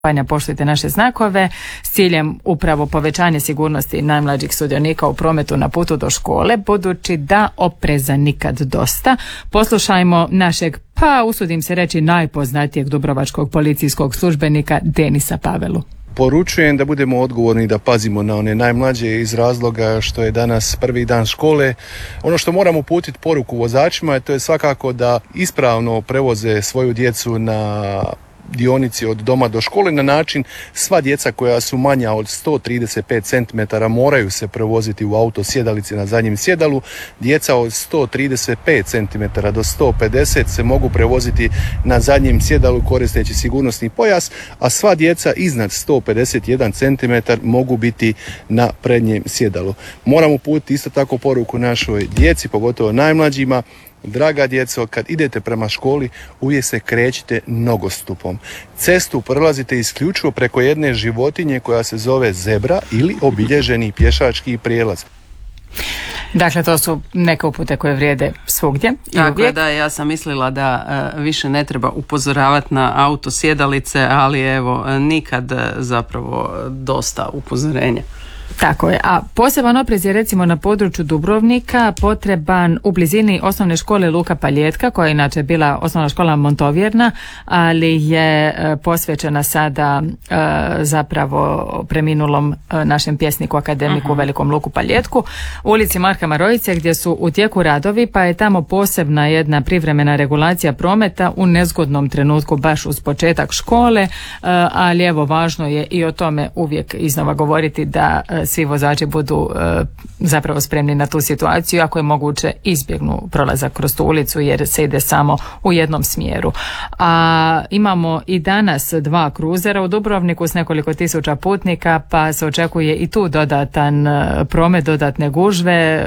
Poštujte naše znakove s ciljem upravo povećanja sigurnosti najmlađih sudionika u prometu na putu do škole, budući da opreza nikad dosta. Poslušajmo našeg, pa usudim se reći, najpoznatijeg dubrovačkog policijskog službenika Denisa Pavelu. Poručujem da budemo odgovorni, da pazimo na one najmlađe iz razloga što je danas prvi dan škole. Ono što moramo uputiti poruku vozačima, to je svakako da ispravno prevoze svoju djecu na dionici od doma do škole na način sva djeca koja su manja od 135 cm moraju se prevoziti u auto sjedalici na zadnjem sjedalu. Djeca od 135 cm do 150 se mogu prevoziti na zadnjem sjedalu koristeći sigurnosni pojas, a sva djeca iznad 151 cm mogu biti na prednjem sjedalu. Moramo uputiti isto tako poruku našoj djeci, pogotovo najmlađima. Draga djeco, kad idete prema školi, uvijek se krećite nogostupom. Cestu prelazite isključivo preko jedne životinje koja se zove zebra ili obilježeni pješački prijelaz. Dakle, to su neke upute koje vrijede svugdje i tako uvijek. Da, ja sam mislila da više ne treba upozoravati na auto sjedalice, ali evo, nikad zapravo dosta upozorenja. Tako je, a poseban oprez je recimo na području Dubrovnika potreban u blizini osnovne škole Luka Paljetka, koja je inače bila osnovna škola Montovjerna, ali je posvećena sada zapravo preminulom našem pjesniku, akademiku Velikom Luku Paljetku, u ulici Marka Marojice, gdje su u tijeku radovi, pa je tamo posebna jedna privremena regulacija prometa u nezgodnom trenutku baš uz početak škole, ali evo, važno je i o tome uvijek iznova govoriti, da svi vozači budu zapravo spremni na tu situaciju, ako je moguće izbjegnu prolazak kroz tu ulicu jer se ide samo u jednom smjeru. A imamo i danas 2 kruzera u Dubrovniku s nekoliko tisuća putnika, pa se očekuje i tu dodatan promet, dodatne gužve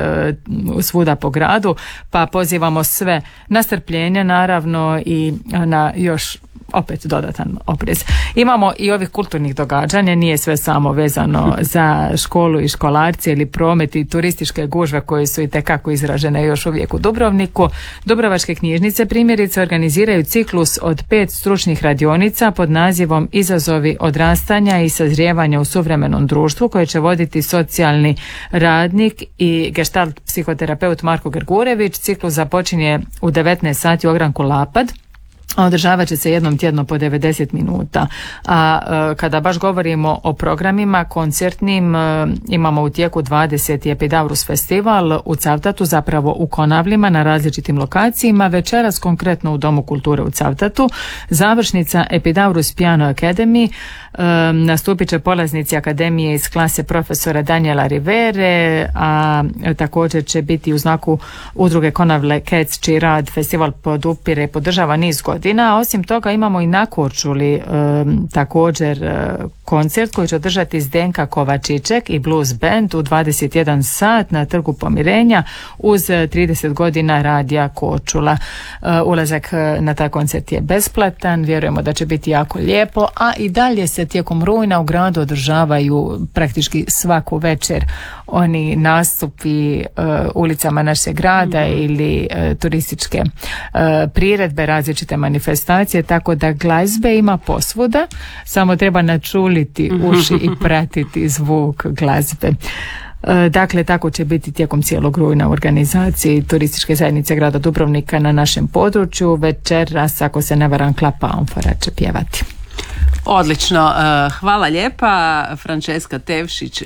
svuda po gradu, pa pozivamo sve na strpljenje naravno i na još opet dodatan oprez. Imamo i ovih kulturnih događanja, nije sve samo vezano za školu i školarce ili promet i turističke gužve koje su itekako izražene još uvijek u Dubrovniku. Dubrovačke knjižnice primjerice organiziraju ciklus od 5 stručnih radionica pod nazivom Izazovi odrastanja i sazrijevanja u suvremenom društvu, koje će voditi socijalni radnik i gestalt psihoterapeut Marko Grgurević. Ciklus započinje u 19 sati u ogranku Lapad. Održavat će se jednom tjedno po 90 minuta. A kada baš govorimo o programima koncertnim, imamo u tijeku 20. Epidaurus festival u Cavtatu, zapravo u Konavlima na različitim lokacijama. Večeras konkretno u Domu kulture u Cavtatu. Završnica Epidaurus Piano Academy. Nastupit će polaznici akademije iz klase profesora Daniela Rivere, a također će biti u znaku udruge Konavle Cats, čiji rad festival podupire i podržava niz godina. Osim toga imamo i na Korčuli također koncert koji će održati Zdenka Kovačiček i Blues Band u 21 sat na Trgu Pomirenja uz 30 godina radija Korčula. Ulazak na taj koncert je besplatan, vjerujemo da će biti jako lijepo, a i dalje se tijekom rujna u gradu održavaju praktički svaku večer oni nastupi ulicama našeg grada ili turističke priredbe, različite manifestacije, tako da glazbe ima posvuda, samo treba načuliti uši i pratiti zvuk glazbe. Dakle, tako će biti tijekom cijelog rujna u organizaciji turističke zajednice grada Dubrovnika na našem području. Večeras, ako se ne varam, Klapa Amfora će pjevati. Odlično, hvala lijepa. Francesca Tevšić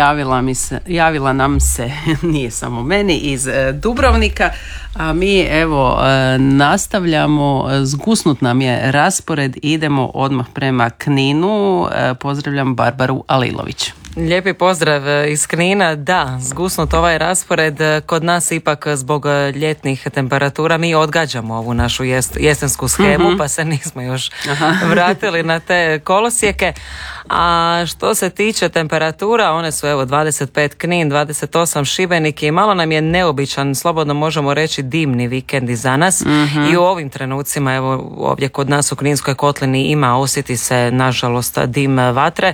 javila nam se, nije samo meni, iz Dubrovnika, a mi evo nastavljamo, zgusnut nam je raspored, idemo odmah prema Kninu. Pozdravljam Barbaru Alilović. Lijepi pozdrav iz Knina. Da, zgusnut ovaj raspored. Kod nas ipak zbog ljetnih temperatura mi odgađamo ovu našu jesensku shemu, pa se nismo još vratili na te kolosijeke. A što se tiče temperatura, one su evo 25 Knin, 28 Šibenik i malo nam je neobičan, slobodno možemo reći dimni vikend iza nas. I u ovim trenucima, evo ovdje kod nas u Kninskoj kotlini osjeti se nažalost dim vatre,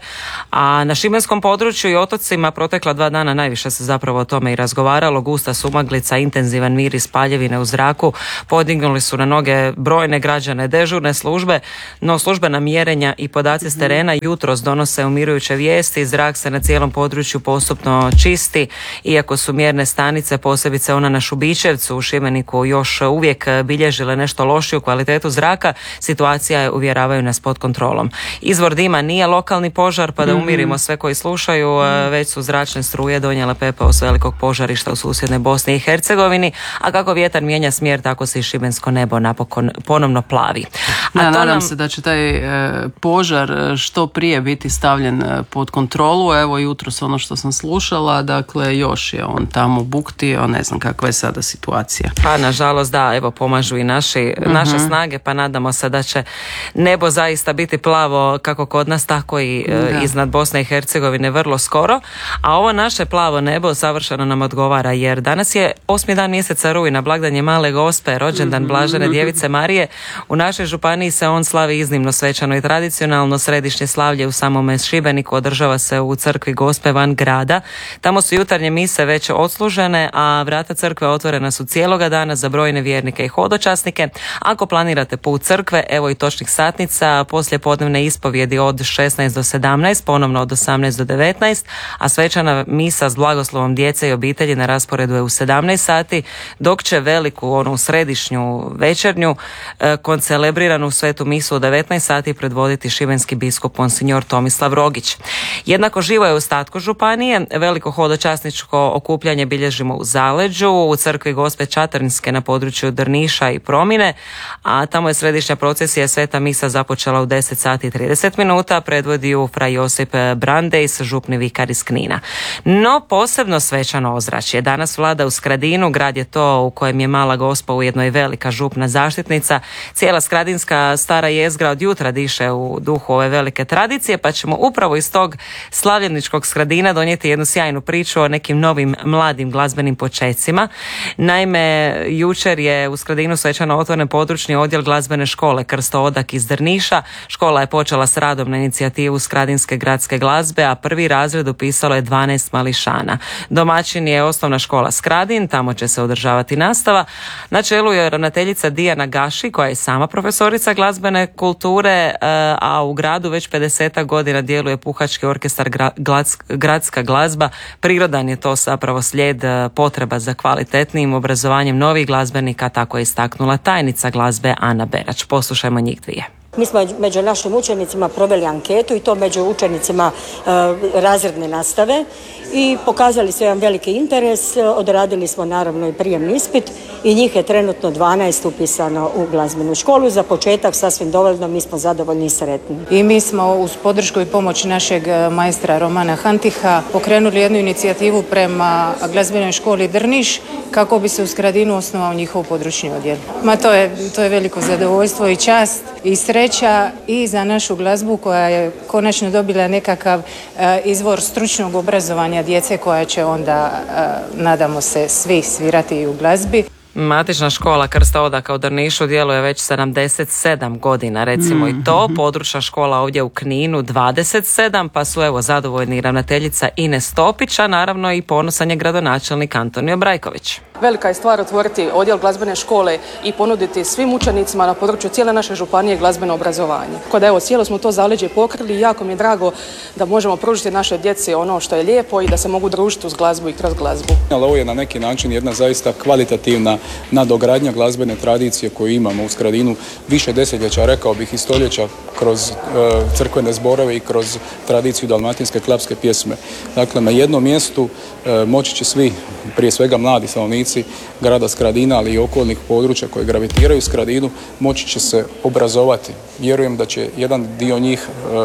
a na šibenskom području i otocima protekla 2 dana najviše se zapravo o tome i razgovaralo. Gusta sumaglica, intenzivan miris paljevine u zraku podignuli su na noge brojne građane. Dežurne službe, no službena mjerenja i podaci s terena jutros donose umirujuće vijesti. Zrak se na cijelom području postupno čisti, iako su mjerne stanice, posebice ona na Šubićevcu u Šibeniku, još uvijek bilježile nešto lošiju kvalitetu zraka. Situacija je, uvjeravaju nas, pod kontrolom. Izvor dima nije lokalni požar, pa da umirimo sve koji slušaju, već su zračne struje donijele pepeo s velikog požarišta u susjednoj Bosni i Hercegovini, a kako vjetar mijenja smjer, tako se i šibensko nebo napokon ponovno plavi. Nadam se da će taj požar što prije biti stavljen pod kontrolu. Evo jutros ono što sam slušala, dakle još je on tamo buktio, ne znam kakva je sada situacija. Pa nažalost da, evo pomažu i naše snage, pa nadamo se da će nebo zaista biti plavo kako kod nas, tako i iznad Bosne i Hercegovine vrlo skoro. A ovo naše plavo nebo savršeno nam odgovara, jer danas je 8. dan mjeseca rujna, blagdan je Male Gospe, rođendan Blažene Djevice Marije. U našoj županiji se on slavi iznimno svečano i tradicionalno. Središnje slavlje u samome Šibeniku održava se u crkvi Gospe van grada. Tamo su jutarnje mise već odslužene, a vrata crkve otvorena su cijeloga dana za brojne vjernike i hodočasnike. Ako planirate put crkve, evo i točnih satnica: poslije podnevne ispovjedi od 16 do 17, ponovno od 18 do 19, a svečana misa s blagoslovom djece i obitelji na rasporedu je u 17 sati, dok će veliku, onu središnju večernju, koncelebriranu svetu misu u 19 sati predvoditi šibenski biskup monsignor Tomislav Rogić. Jednako živo je u ostatku županije. Veliko hodočasničko okupljanje bilježimo u Zaleđu, u crkvi Gospe Čatrnske na području Drniša i Promine, a tamo je središnja procesija sveta misa započela u 10 sati i 30 minuta, predvodi ju fra Josip Brandejs, župni vikar iz Knina. No posebno svečano ozračje danas vlada u Skradinu. Grad je to u kojem je Mala Gospa ujedno i velika župna zaštitnica. Cijela skradinska stara jezgra od jutra diše u duhu ove velike tradicije, pa ćemo upravo iz tog slavljeničkog Skradina donijeti jednu sjajnu priču o nekim novim mladim glazbenim počecima. Naime, jučer je u Skradinu svečano otvoren područni odjel glazbene škole Krsto Odak iz Drniša. Škola je počela s radom na inicijativu Skradinske gradske glazbe, a prvi razred upisalo je 12 mališana. Domaćin je osnovna škola Skradin, tamo će se održavati nastava. Na čelu je ravnateljica Dijana Gaši, koja je sama profesorica glazbene kulture, a u gradu već 50 godina djeluje puhački orkestar Gradska glazba. Prirodan je to zapravo slijed potreba za kvalitetnim obrazovanjem novih glazbenika, tako je istaknula tajnica glazbe Ana Berač. Poslušajmo njih dvije. Mi smo među našim učenicima proveli anketu i to među učenicima razredne nastave i pokazali su jedan veliki interes. Odradili smo naravno i prijemni ispit i njih je trenutno 12 upisano u glazbenu školu. Za početak sasvim dovoljno, mi smo zadovoljni i sretni. I mi smo uz podršku i pomoć našeg majstra Romana Hantiha pokrenuli jednu inicijativu prema glazbenoj školi Drniš kako bi se u Skradinu osnovao njihov područni odjel. To je veliko zadovoljstvo i čast i sreća i za našu glazbu koja je konačno dobila nekakav izvor stručnog obrazovanja djece koja će onda, nadamo se, svi svirati u glazbi. Matična škola Krsta Odaka u Drnišu djeluje već 77 godina, recimo i to. Područna škola ovdje u Kninu 27, pa su evo zadovoljni ravnateljica Ines Topić, a naravno i ponosan je gradonačelnik Antonio Brajković. Velika je stvar otvoriti odjel glazbene škole i ponuditi svim učenicima na području cijele naše županije glazbeno obrazovanje. Kod evo cijelo smo to zaleđe pokrili i jako mi je drago da možemo pružiti našoj djeci ono što je lijepo i da se mogu družiti uz glazbu i kroz glazbu. Ovo je na neki način jedna zaista kvalitativna nadogradnja glazbene tradicije koju imamo u Skradinu više desetljeća, rekao bih i stoljeća, kroz crkvene zborove i kroz tradiciju dalmatinske klapske pjesme. Dakle, na jednom mjestu moći će svi, prije svega mladi stanovnici grada Skradina, ali i okolnih područja koji gravitiraju Skradinu, moći će se obrazovati. Vjerujem da će jedan dio njih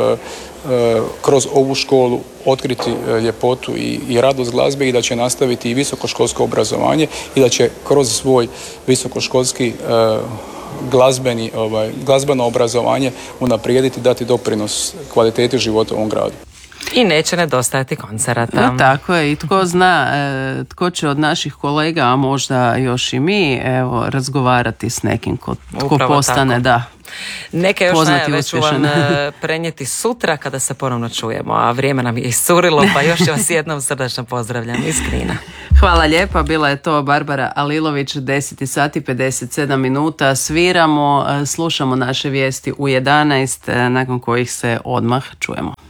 kroz ovu školu otkriti ljepotu i radost glazbe i da će nastaviti i visokoškolsko obrazovanje i da će kroz svoj visokoškolski glazbeno obrazovanje unaprijediti, dati doprinos kvaliteti života u ovom gradu. I neće nedostajati koncerata. No, tako je, i tko zna, tko će od naših kolega, a možda još i mi, evo, razgovarati s nekim tko postane, tako. Da. Neke još najave ću vam prenijeti sutra kada se ponovno čujemo, a vrijeme nam je iscurilo, pa još vas jednom srdačno pozdravljam iz Knina. Hvala lijepa, bila je to Barbara Alilović, 10:57, sviramo, slušamo naše vijesti u 11, nakon kojih se odmah čujemo.